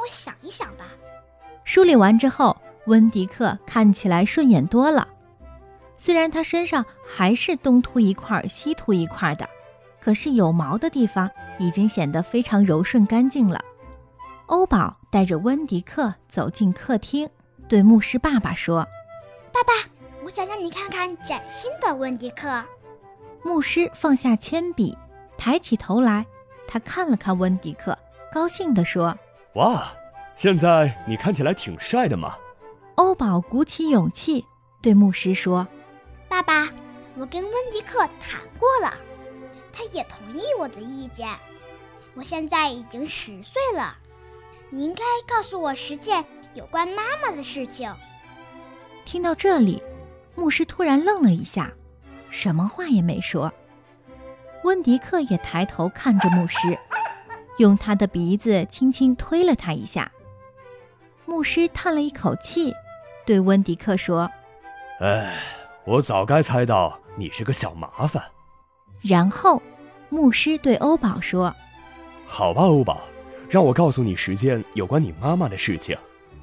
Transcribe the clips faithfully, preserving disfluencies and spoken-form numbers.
我想一想吧。 梳理完之后，温迪克看起来顺眼多了。虽然他身上还是东秃一块西秃一块的，可是有毛的地方已经显得非常柔顺干净了。欧宝带着温迪克走进客厅，对牧师爸爸说： 爸爸，我想让你看看崭新的温迪克。 牧师放下铅笔，抬起头来，他看了看温迪克，高兴地说： 哇，现在你看起来挺帅的嘛。 欧宝鼓起勇气对牧师说： 爸爸，我跟温迪克谈过了，他也同意我的意见。我现在已经十岁了，你应该告诉我十件有关妈妈的事情。 听到这里，牧师突然愣了一下，什么话也没说。温迪克也抬头看着牧师，用他的鼻子轻轻推了他一下。牧师叹了一口气，对温迪克说： 哎，我早该猜到你是个小麻烦。 然后牧师对欧宝说： 好吧，欧宝，让我告诉你十件有关你妈妈的事情。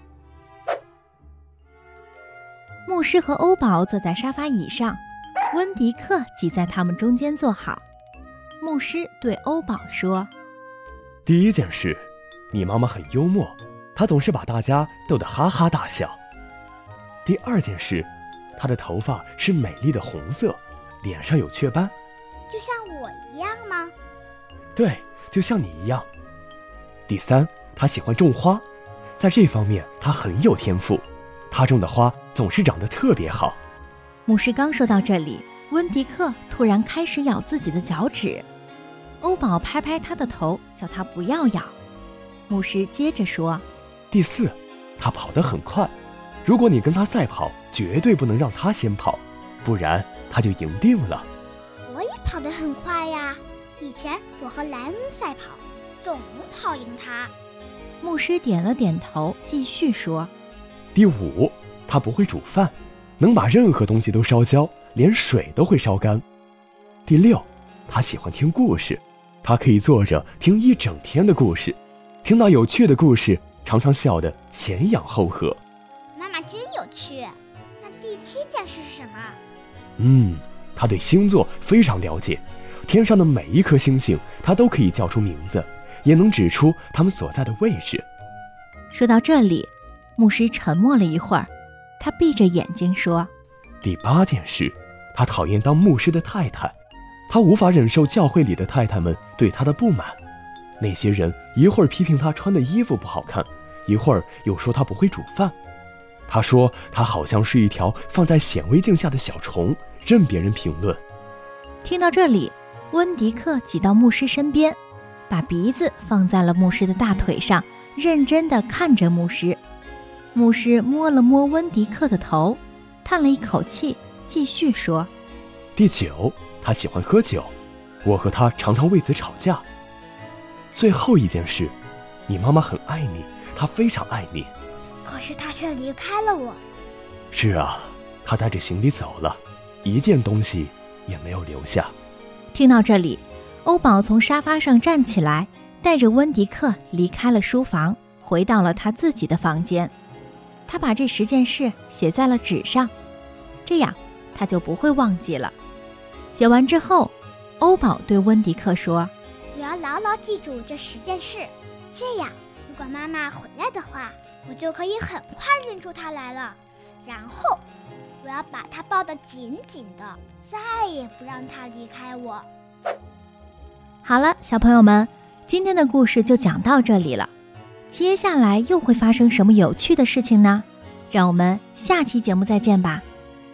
牧师和欧宝坐在沙发椅上，温迪克挤在他们中间坐好。牧师对欧宝说： 第一件事，你妈妈很幽默，她总是把大家逗得哈哈大笑。第二件事，她的头发是美丽的红色，脸上有雀斑。 就像我一样吗？ 对，就像你一样。第三，她喜欢种花，在这方面她很有天赋，她种的花总是长得特别好。 牧师刚说到这里，温迪克突然开始咬自己的脚趾。欧宝拍拍他的头，叫他不要咬。牧师接着说： 第四，他跑得很快，如果你跟他赛跑，绝对不能让他先跑，不然他就赢定了。 我也跑得很快呀，以前我和莱恩赛跑，总能跑赢他。 牧师点了点头，继续说： 第五，他不会煮饭，能把任何东西都烧焦，连水都会烧干。第六，他喜欢听故事，他可以坐着听一整天的故事，听到有趣的故事，常常笑得前仰后合。 妈妈真有趣。那第七件事是什么？ 嗯，他对星座非常了解，天上的每一颗星星他都可以叫出名字，也能指出它们所在的位置。 说到这里，牧师沉默了一会儿，他闭着眼睛说： 第八件事，他讨厌当牧师的太太，他无法忍受教会里的太太们对他的不满。那些人一会儿批评他穿的衣服不好看，一会儿又说他不会煮饭。他说他好像是一条放在显微镜下的小虫，任别人评论。 听到这里，温迪克挤到牧师身边，把鼻子放在了牧师的大腿上，认真地看着牧师。牧师摸了摸温迪克的头，叹了一口气，继续说： 第九，他喜欢喝酒，我和他常常为此吵架。最后一件事，你妈妈很爱你，她非常爱你。 可是她却离开了我。 是啊，她带着行李走了，一件东西也没有留下。 听到这里，欧宝从沙发上站起来，带着温迪克离开了书房，回到了他自己的房间。他把这十件事写在了纸上，这样他就不会忘记了。写完之后，欧宝对温迪克说： 我要牢牢记住这十件事，这样如果妈妈回来的话，我就可以很快认出她来了。然后我要把她抱得紧紧的，再也不让她离开我。 好了，小朋友们，今天的故事就讲到这里了。接下来又会发生什么有趣的事情呢？让我们下期节目再见吧。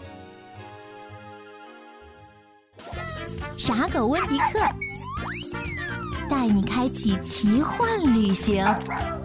傻狗温迪克带你开启奇幻旅行。